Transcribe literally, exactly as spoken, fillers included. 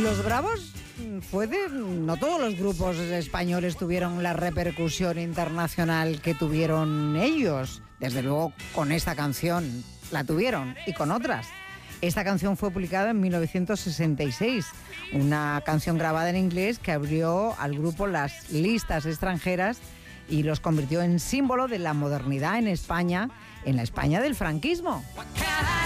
Los Bravos fue de... No todos los grupos españoles tuvieron la repercusión internacional que tuvieron ellos. Desde luego, con esta canción la tuvieron, y con otras. Esta canción fue publicada en mil novecientos sesenta y seis, una canción grabada en inglés que abrió al grupo las listas extranjeras y los convirtió en símbolo de la modernidad en España, en la España del franquismo.